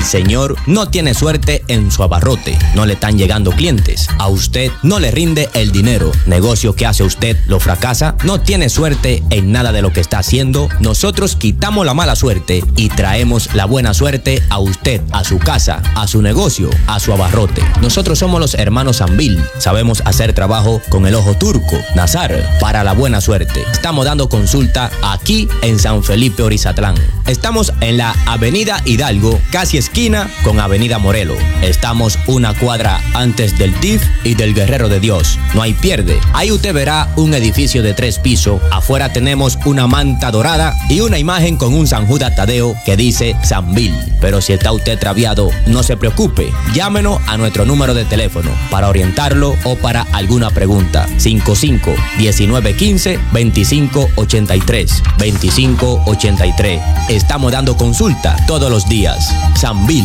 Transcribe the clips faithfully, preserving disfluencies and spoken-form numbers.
señor no tiene suerte en su abarrote, no le están llegando clientes, a usted no le rinde el dinero, negocio que hace usted lo fracasa, no tiene suerte en nada de lo que está haciendo, nosotros quitamos la mala suerte y traemos la buena suerte a usted, a su casa, a su negocio, a su abarrote. Nosotros somos los hermanos Sambil, sabemos hacer trabajo con el ojo turco, Nazar, para la buena suerte. Estamos dando consulta aquí en San Felipe Orizatlán. Estamos en la Avenida Hidalgo, casi esquina con Avenida Morelos. Estamos una cuadra antes del T I F y del Guerrero de Dios. No hay pierde. Ahí usted verá un edificio de tres pisos. Afuera tenemos una manta dorada y una imagen con un San Judas Tadeo que dice Sambil. Pero si está usted traviado, no se preocupe. Llámenos a nuestro número de teléfono para orientarlo o para alguna pregunta. cinco cinco, diecinueve quince, veinticinco ochenta y tres. veinticinco ochenta y tres. Estamos dando consulta todos los días. Sambil.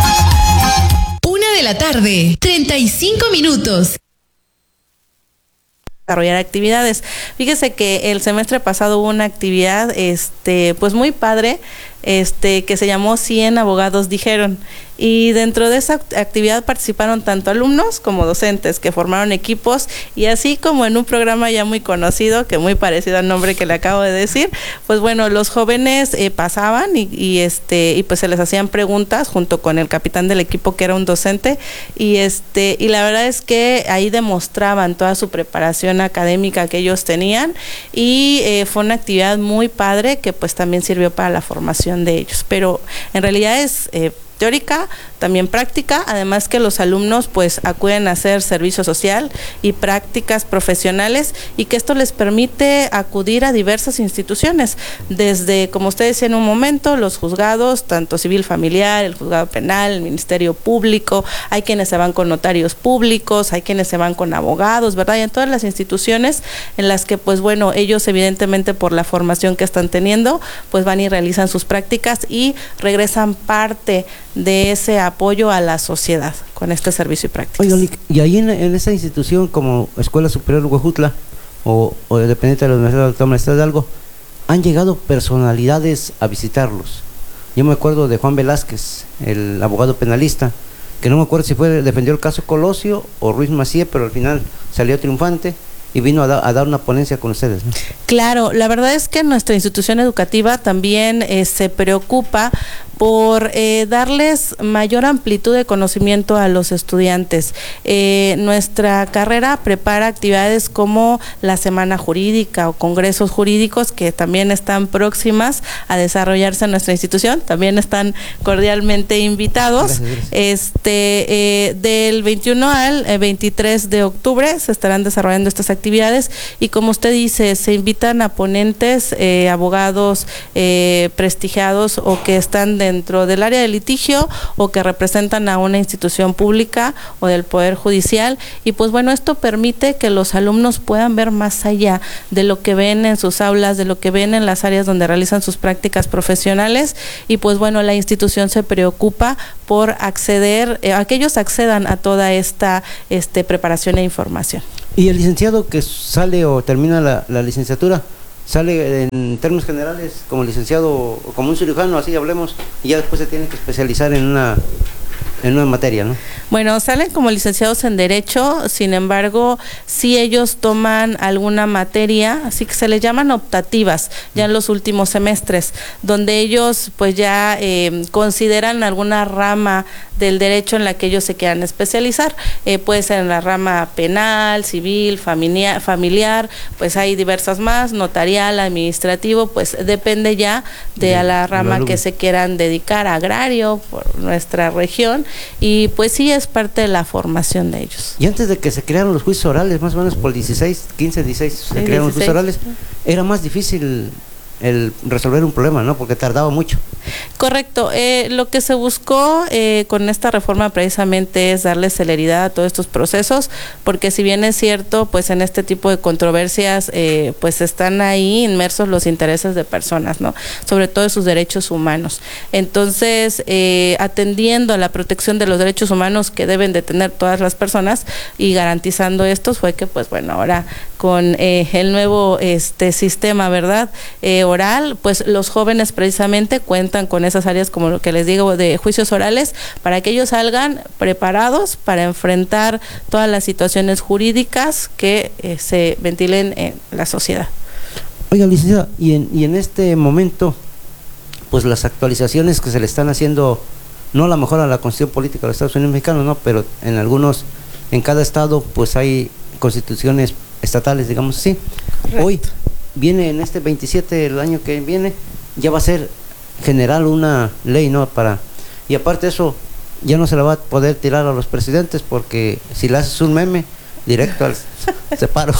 Una de la tarde, treinta y cinco minutos. Desarrollar actividades. Fíjese que el semestre pasado hubo una actividad, este, pues muy padre, este, que se llamó cien abogados dijeron, y dentro de esa actividad participaron tanto alumnos como docentes que formaron equipos, y así como en un programa ya muy conocido, que muy parecido al nombre que le acabo de decir, pues bueno, los jóvenes eh, pasaban y, y este y pues se les hacían preguntas junto con el capitán del equipo, que era un docente, y este y la verdad es que ahí demostraban toda su preparación académica que ellos tenían, y eh, fue una actividad muy padre que pues también sirvió para la formación de ellos, pero en realidad es eh, teórica, también práctica, además que los alumnos pues acuden a hacer servicio social y prácticas profesionales, y que esto les permite acudir a diversas instituciones, desde, como usted decía en un momento, los juzgados, tanto civil familiar, el juzgado penal, el Ministerio Público, hay quienes se van con notarios públicos, hay quienes se van con abogados, ¿verdad? Y en todas las instituciones en las que pues bueno, ellos evidentemente por la formación que están teniendo, pues van y realizan sus prácticas y regresan parte de ese apoyo a la sociedad con este servicio y prácticas. Oye, y ahí en, en esa institución como Escuela Superior Huejutla o, o dependiente de la Universidad Autónoma de Hidalgo, han llegado personalidades a visitarlos. Yo me acuerdo de Juan Velázquez, el abogado penalista, que no me acuerdo si fue defendió el caso Colosio o Ruiz Macié, pero al final salió triunfante y vino a, da, a dar una ponencia con ustedes, ¿no? Claro, la verdad es que nuestra institución educativa también eh, se preocupa por eh, darles mayor amplitud de conocimiento a los estudiantes. Eh, nuestra carrera prepara actividades como la Semana Jurídica o congresos jurídicos que también están próximas a desarrollarse en nuestra institución, también están cordialmente invitados. Gracias, gracias. Este, eh, del veintiuno al veintitrés de octubre se estarán desarrollando estas actividades, y como usted dice, se invitan a ponentes, eh, abogados eh, prestigiados o que están dentro del área de litigio o que representan a una institución pública o del Poder Judicial, y pues bueno, esto permite que los alumnos puedan ver más allá de lo que ven en sus aulas, de lo que ven en las áreas donde realizan sus prácticas profesionales, y pues bueno, la institución se preocupa por acceder, eh, a que ellos accedan a toda esta este, preparación e información. ¿Y el licenciado que sale o termina la, la licenciatura, sale en términos generales como licenciado o como un cirujano, así hablemos, y ya después se tiene que especializar en una en una materia, ¿no? Bueno, salen como licenciados en Derecho, sin embargo, si ellos toman alguna materia, así que se les llaman optativas, ya en los últimos semestres, donde ellos pues ya eh, consideran alguna rama del derecho en la que ellos se quieran especializar, eh, puede ser en la rama penal, civil, familiar, familiar, pues hay diversas más, notarial, administrativo, pues depende ya de, de a la rama que se quieran dedicar, agrario, por nuestra región, y pues sí es parte de la formación de ellos. Y antes de que se crearon los juicios orales, más o menos por dieciséis, quince, dieciséis, se sí, crearon dieciséis. Los juicios orales, era más difícil el resolver un problema, ¿no? Porque tardaba mucho. Correcto. Eh, lo que se buscó eh, con esta reforma precisamente es darle celeridad a todos estos procesos, porque si bien es cierto, pues en este tipo de controversias, eh, pues están ahí inmersos los intereses de personas, ¿no? Sobre todo de sus derechos humanos. Entonces, eh, atendiendo a la protección de los derechos humanos que deben de tener todas las personas y garantizando estos, fue que, pues bueno, ahora con eh, el nuevo este sistema, ¿verdad? Eh, oral, pues los jóvenes precisamente cuentan con esas áreas, como lo que les digo, de juicios orales, para que ellos salgan preparados para enfrentar todas las situaciones jurídicas que eh, se ventilen en la sociedad. Oiga, licenciada, y en, y en este momento, pues las actualizaciones que se le están haciendo, no a lo mejor a la Constitución Política de los Estados Unidos Mexicanos, no, pero en algunos, en cada estado, pues hay constituciones estatales, digamos así. Correcto. Hoy viene en este veintisiete, el año que viene, ya va a ser general una ley, ¿no? Para, y aparte de eso, ya no se la va a poder tirar a los presidentes, porque si le haces un meme, directo al separo.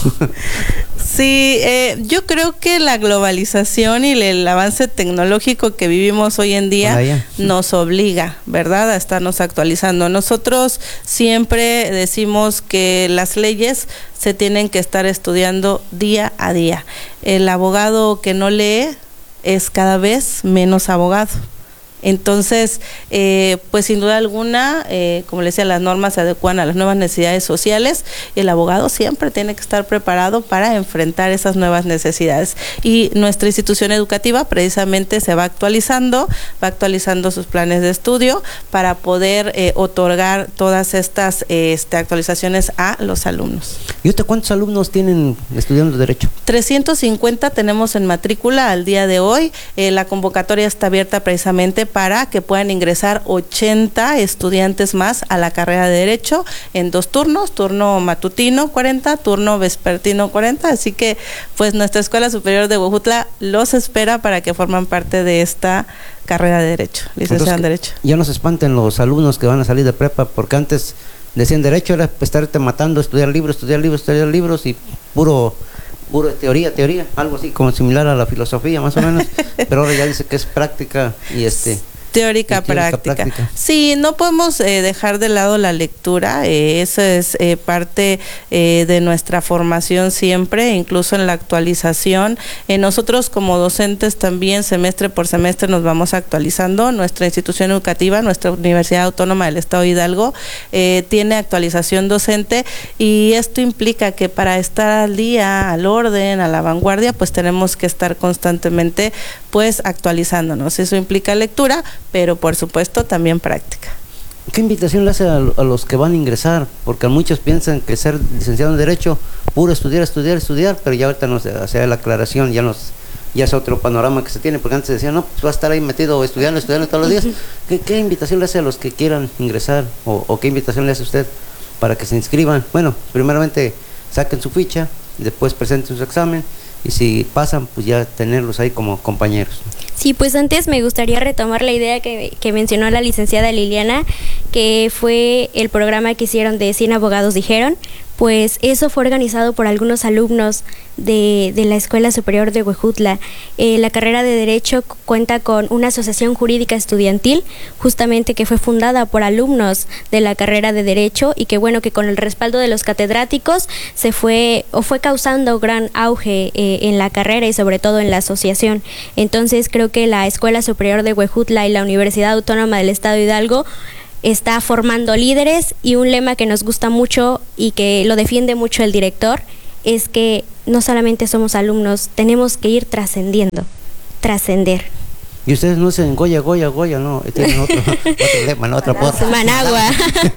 Sí, eh, yo creo que la globalización y el avance tecnológico que vivimos hoy en día nos obliga, ¿verdad?, a estarnos actualizando. Nosotros siempre decimos que las leyes se tienen que estar estudiando día a día. El abogado que no lee es cada vez menos abogado. Entonces, eh, pues sin duda alguna, eh, como les decía, las normas se adecuan a las nuevas necesidades sociales y el abogado siempre tiene que estar preparado para enfrentar esas nuevas necesidades. Y nuestra institución educativa precisamente se va actualizando, va actualizando sus planes de estudio para poder eh, otorgar todas estas eh, este, actualizaciones a los alumnos. ¿Y usted cuántos alumnos tienen estudiando Derecho? trescientos cincuenta tenemos en matrícula al día de hoy. Eh, la convocatoria está abierta precisamente para que puedan ingresar ochenta estudiantes más a la carrera de Derecho en dos turnos, turno matutino cuarenta, turno vespertino cuarenta, así que pues nuestra Escuela Superior de Huejutla los espera para que forman parte de esta carrera de Derecho, licenciada en Derecho. Ya no se espanten los alumnos que van a salir de prepa, porque antes decían Derecho era estarte matando, estudiar libros, estudiar libros, estudiar libros y puro... puro teoría, teoría, algo así como similar a la filosofía más o menos, pero ahora ya dice que es práctica y este... Teórica, teórica práctica. práctica. Sí, no podemos eh, dejar de lado la lectura, eh, eso es eh, parte eh, de nuestra formación siempre, incluso en la actualización. Eh, nosotros como docentes también semestre por semestre nos vamos actualizando. Nuestra institución educativa, nuestra Universidad Autónoma del Estado de Hidalgo, eh, tiene actualización docente y esto implica que para estar al día, al orden, a la vanguardia, pues tenemos que estar constantemente pues actualizándonos. Eso implica lectura, pero por supuesto también práctica. ¿Qué invitación le hace a, a los que van a ingresar? Porque muchos piensan que ser licenciado en Derecho, puro estudiar, estudiar, estudiar, pero ya ahorita nos hace la aclaración, ya nos ya es otro panorama que se tiene, porque antes decían, no, pues va a estar ahí metido estudiando, estudiando todos los días. ¿Qué, qué invitación le hace a los que quieran ingresar? O, ¿O qué invitación le hace usted para que se inscriban? Bueno, primeramente saquen su ficha, después presenten su examen, y si pasan, pues ya tenerlos ahí como compañeros. Sí, pues antes me gustaría retomar la idea que, que mencionó la licenciada Liliana, que fue el programa que hicieron de cien abogados dijeron. Pues eso fue organizado por algunos alumnos de, de la Escuela Superior de Huejutla. Eh, la carrera de Derecho cuenta con una asociación jurídica estudiantil, justamente que fue fundada por alumnos de la carrera de Derecho y que bueno, que con el respaldo de los catedráticos se fue o fue causando gran auge eh, en la carrera y sobre todo en la asociación. Entonces creo que la Escuela Superior de Huejutla y la Universidad Autónoma del Estado de Hidalgo está formando líderes, y un lema que nos gusta mucho y que lo defiende mucho el director es que no solamente somos alumnos, tenemos que ir trascendiendo, trascender. Y ustedes no dicen Goya, Goya, Goya, no, tienen otro, otro lema, ¿no? Otra porra. Managua.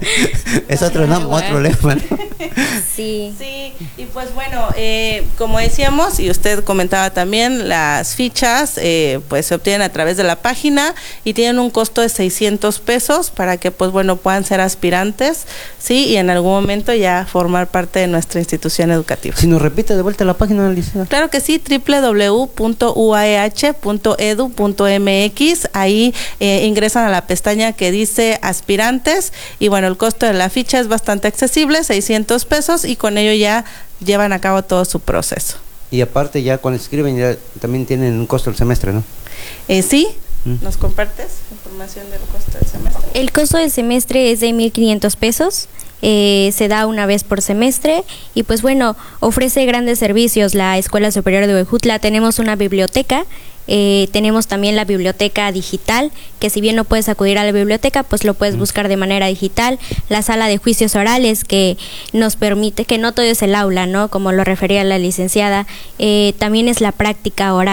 Es otro, no, otro lema, ¿no? Sí. Sí, y pues bueno, eh, como decíamos, y usted comentaba también, las fichas eh, pues se obtienen a través de la página y tienen un costo de seiscientos pesos para que pues bueno puedan ser aspirantes, sí, y en algún momento ya formar parte de nuestra institución educativa. Si nos repite de vuelta la página, Alicia. Claro que sí, doble u doble u doble u punto u a e hache punto e d u punto m x, ahí eh, ingresan a la pestaña que dice aspirantes y bueno, el costo de la ficha es bastante accesible, seiscientos pesos, y con ello ya llevan a cabo todo su proceso. Y aparte ya cuando escriben ya también tienen un costo del semestre, ¿no? Eh, sí, ¿Mm? ¿Nos compartes información del costo del semestre? El costo del semestre es de mil quinientos pesos. Eh, se da una vez por semestre y pues bueno, ofrece grandes servicios la Escuela Superior de Huejutla. Tenemos una biblioteca, eh, tenemos también la biblioteca digital, que si bien no puedes acudir a la biblioteca, pues lo puedes buscar de manera digital. La sala de juicios orales, que nos permite, que no todo es el aula, ¿no? Como lo refería la licenciada, eh, también es la práctica oral,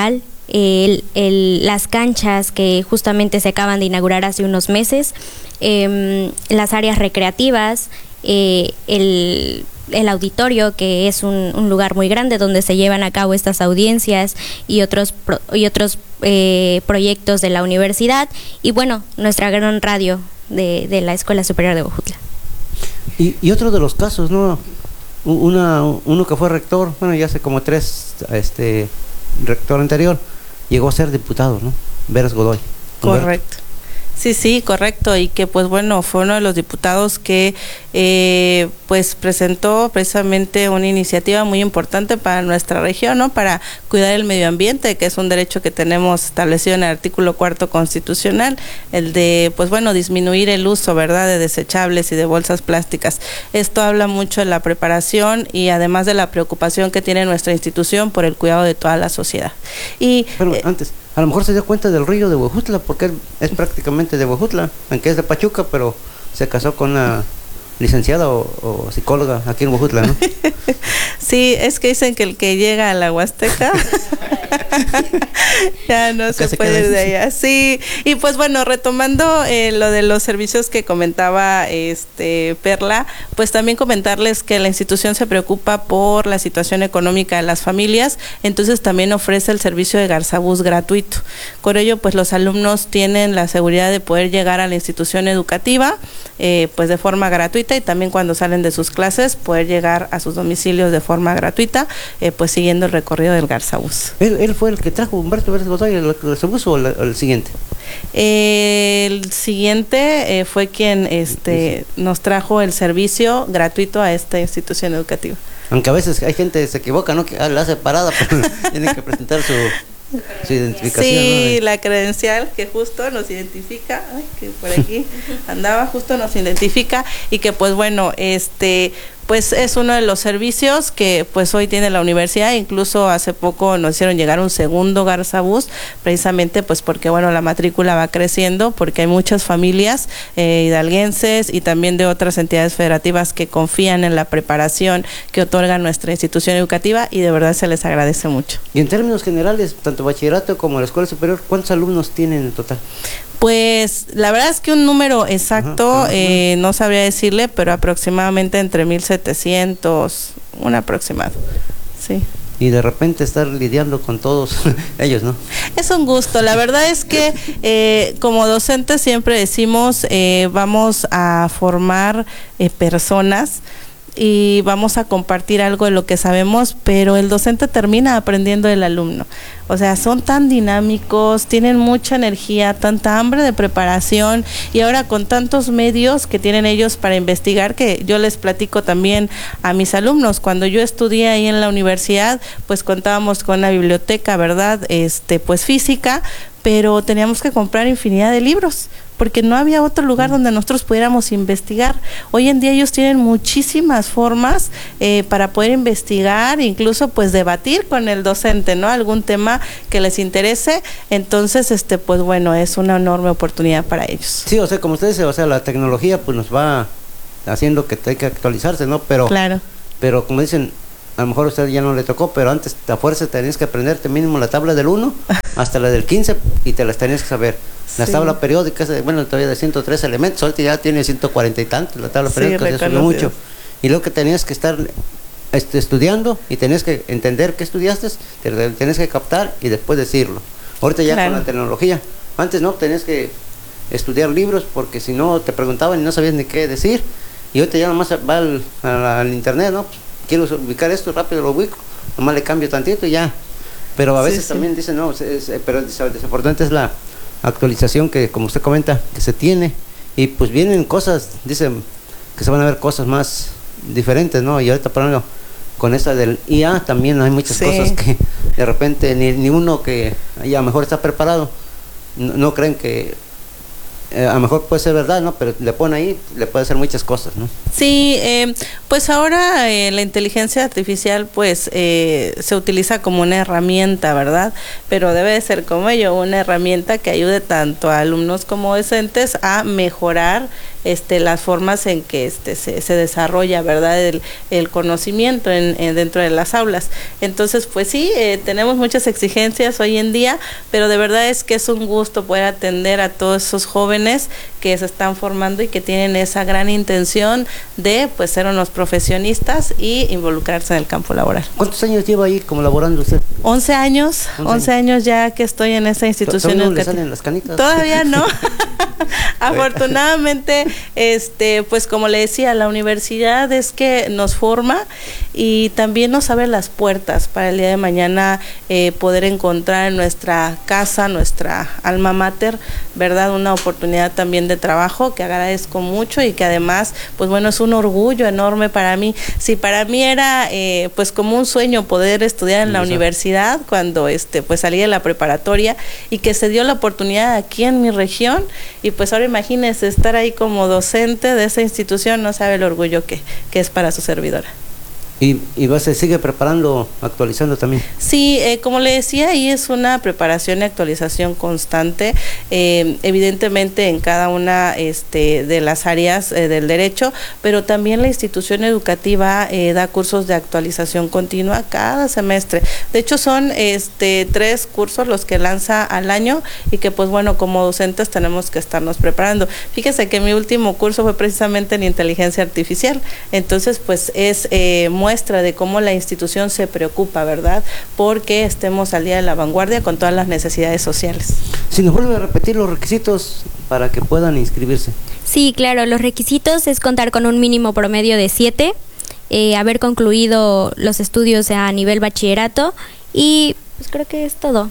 el, el, las canchas que justamente se acaban de inaugurar hace unos meses, eh, las áreas recreativas, eh, el, el auditorio, que es un, un lugar muy grande donde se llevan a cabo estas audiencias y otros, pro, y otros eh, proyectos de la universidad, y bueno, nuestra gran radio de, de la Escuela Superior de Huejutla. Y, y otro de los casos, ¿no? Una, uno que fue rector, bueno, ya hace como tres, este, rector anterior, llegó a ser diputado, ¿no? Veras Godoy. Correcto. Sí, sí, correcto, y que pues bueno, fue uno de los diputados que eh, pues presentó precisamente una iniciativa muy importante para nuestra región, ¿no? Para cuidar el medio ambiente, que es un derecho que tenemos establecido en el artículo cuarto constitucional, el de pues bueno, disminuir el uso, ¿verdad?, de desechables y de bolsas plásticas. Esto habla mucho de la preparación y además de la preocupación que tiene nuestra institución por el cuidado de toda la sociedad. Y Pero eh, antes, a lo mejor se dio cuenta del río de Huejutla, porque él es prácticamente de Huejutla, aunque es de Pachuca, pero se casó con una licenciada o, o psicóloga aquí en Huejutla, ¿no? Sí, es que dicen que el que llega a la Huasteca ya no se, se puede ir de allá. Sí, y pues bueno, retomando eh, lo de los servicios que comentaba este Perla, pues también comentarles que la institución se preocupa por la situación económica de las familias, entonces también ofrece el servicio de Garzabús gratuito. Con ello, pues los alumnos tienen la seguridad de poder llegar a la institución educativa eh, pues de forma gratuita, y también cuando salen de sus clases poder llegar a sus domicilios de forma gratuita, eh, pues siguiendo el recorrido del Garzabús. ¿Él, él fue el que trajo Humberto Veras Godoy el Garzabús o el, el siguiente? Eh, el siguiente eh, fue quien este sí. nos trajo el servicio gratuito a esta institución educativa. Aunque a veces hay gente que se equivoca, ¿no? Que ah, la hace parada, pero tienen que presentar su... su identificación. Sí, ¿no? La credencial que justo nos identifica, ay, que por aquí andaba, justo nos identifica, y que pues bueno, este pues es uno de los servicios que pues hoy tiene la universidad. Incluso hace poco nos hicieron llegar un segundo Garzabús, precisamente pues porque bueno, la matrícula va creciendo, porque hay muchas familias eh, hidalguenses y también de otras entidades federativas que confían en la preparación que otorga nuestra institución educativa, y de verdad se les agradece mucho. Y en términos generales, tanto bachillerato como la escuela superior, ¿cuántos alumnos tienen en total? Pues la verdad es que un número exacto ajá, ajá. Eh, no sabría decirle, pero aproximadamente entre mil setecientos, un aproximado, sí. Y de repente estar lidiando con todos ellos, ¿no? Es un gusto. La verdad es que eh, como docentes siempre decimos, eh, vamos a formar eh, personas y vamos a compartir algo de lo que sabemos, pero el docente termina aprendiendo del alumno. O sea, son tan dinámicos, tienen mucha energía, tanta hambre de preparación, y ahora con tantos medios que tienen ellos para investigar, que yo les platico también a mis alumnos. Cuando yo estudié ahí en la universidad, pues contábamos con una biblioteca, ¿verdad? Este, pues física, pero teníamos que comprar infinidad de libros, porque no había otro lugar donde nosotros pudiéramos investigar. Hoy en día ellos tienen muchísimas formas eh, para poder investigar, incluso pues debatir con el docente, ¿no? Algún tema que les interese. Entonces, este, pues bueno, es una enorme oportunidad para ellos. Sí, o sea, como usted dice, o sea, la tecnología pues nos va haciendo que hay que actualizarse, ¿no? Pero, claro. Pero como dicen, a lo mejor a usted ya no le tocó, pero antes a fuerza tenías que aprenderte mínimo la tabla del uno hasta la del quince, y te las tenías que saber. La sí. tabla periódica, bueno, todavía de ciento tres elementos, ahorita ya tiene ciento cuarenta y tantos, la tabla periódica sí, se subió mucho. Y luego que tenías que estar este, estudiando, y tenías que entender qué estudiaste, te tenías que captar y después decirlo. Ahorita ya claro. con la tecnología, antes no, tenías que estudiar libros, porque si no te preguntaban y no sabías ni qué decir, y ahorita ya nomás va al, al, al internet, ¿no? Quiero ubicar esto, rápido lo ubico, nomás le cambio tantito y ya. Pero a veces sí, también sí. dicen, no, es, es, pero desafortunadamente es la actualización que, como usted comenta, que se tiene, y pues vienen cosas, dicen que se van a ver cosas más diferentes, ¿no? Y ahorita, por ejemplo, con esa del I A también hay muchas sí. cosas que de repente ni, ni uno que ya mejor está preparado, no, no creen que Eh, a lo mejor puede ser verdad, ¿no? Pero le pone ahí, le puede hacer muchas cosas, ¿no? Sí, eh, pues ahora eh, la inteligencia artificial pues eh, se utiliza como una herramienta, ¿verdad? Pero debe de ser como ello, una herramienta que ayude tanto a alumnos como docentes a mejorar este, las formas en que este, se, se desarrolla, ¿verdad?, el, el conocimiento en, en dentro de las aulas. Entonces, pues sí, eh, tenemos muchas exigencias hoy en día, pero de verdad es que es un gusto poder atender a todos esos jóvenes que se están formando y que tienen esa gran intención de pues ser unos profesionistas y involucrarse en el campo laboral. ¿Cuántos años lleva ahí como laborando usted? once años, once años ya que estoy en esa institución ¿Todavía no educativa. le salen las canitas? Todavía no. Afortunadamente, este, pues como le decía, la universidad es que nos forma y también nos abre las puertas para el día de mañana eh, poder encontrar en nuestra casa, nuestra alma mater, ¿verdad?, una oportunidad también de trabajo que agradezco mucho y que además, pues bueno, es un orgullo enorme para mí. Si para mí era eh, pues como un sueño poder estudiar en la Exacto. universidad cuando este pues salí de la preparatoria y que se dio la oportunidad aquí en mi región, y pues ahora imagínense estar ahí como docente de esa institución, no sabe el orgullo que, que es para su servidora. ¿Y, y va, se sigue preparando, actualizando también? Sí, eh, como le decía, ahí es una preparación y actualización constante, eh, evidentemente en cada una este, de las áreas eh, del derecho, pero también la institución educativa eh, da cursos de actualización continua cada semestre. De hecho, son este, tres cursos los que lanza al año y que, pues bueno, como docentes tenemos que estarnos preparando. Fíjese que mi último curso fue precisamente en inteligencia artificial, entonces, pues es eh, muestra de cómo la institución se preocupa, ¿verdad?, porque estemos al día de la vanguardia con todas las necesidades sociales. Si nos vuelve a repetir los requisitos para que puedan inscribirse. Sí, claro, los requisitos es contar con un mínimo promedio de siete, eh, haber concluido los estudios a nivel bachillerato y pues creo que es todo.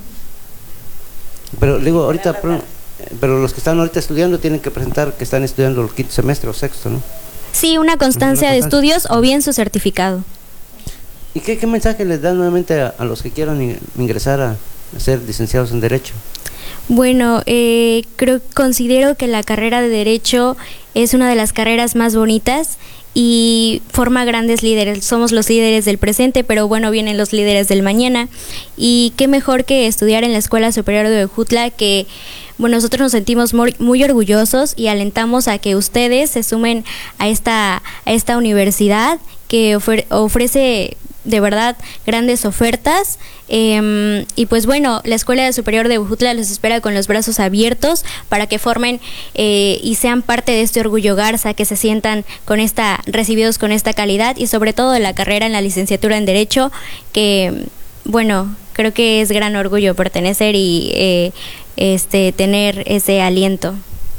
Pero digo, ahorita, pero, pero los que están ahorita estudiando tienen que presentar que están estudiando el quinto semestre o sexto, ¿no? Sí, una constancia una de constancia. estudios o bien su certificado. ¿Y qué, qué mensaje les dan nuevamente a, a los que quieran in, ingresar a, a ser licenciados en Derecho? Bueno, eh, creo, considero que la carrera de Derecho es una de las carreras más bonitas y forma grandes líderes. Somos los líderes del presente, pero bueno, vienen los líderes del mañana. Y qué mejor que estudiar en la Escuela Superior de Huejutla, que bueno, nosotros nos sentimos muy, muy orgullosos y alentamos a que ustedes se sumen a esta, a esta universidad que ofre, ofrece de verdad grandes ofertas, eh, y pues bueno, la Escuela Superior de Huejutla los espera con los brazos abiertos para que formen eh, y sean parte de este orgullo Garza, que se sientan con esta, recibidos con esta calidad y sobre todo la carrera en la licenciatura en Derecho, que bueno, creo que es gran orgullo pertenecer y eh, este tener ese aliento.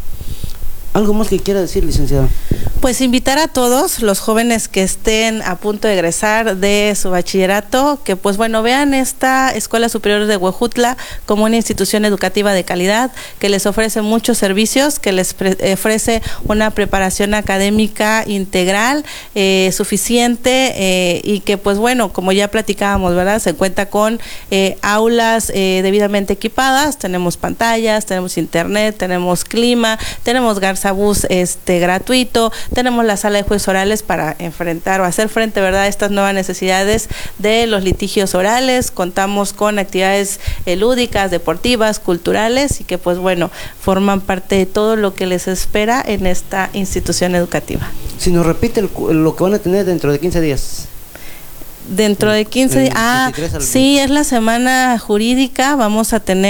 ¿Algo más que quiera decir, licenciada? Pues invitar a todos los jóvenes que estén a punto de egresar de su bachillerato, que pues bueno, vean esta Escuela Superior de Huejutla como una institución educativa de calidad, que les ofrece muchos servicios, que les ofrece una preparación académica integral, eh, suficiente, eh, y que pues bueno, como ya platicábamos, ¿verdad?, se cuenta con eh, aulas eh, debidamente equipadas, tenemos pantallas, tenemos internet, tenemos clima, tenemos Garza Bus este, gratuito, tenemos la sala de jueces orales para enfrentar o hacer frente, ¿verdad?, a estas nuevas necesidades de los litigios orales. Contamos con actividades eh, lúdicas, deportivas, culturales y que pues bueno, forman parte de todo lo que les espera en esta institución educativa. Si nos repite el, lo que van a tener dentro de quince días. Dentro de quince días, ah, sí, es la semana jurídica, vamos a tener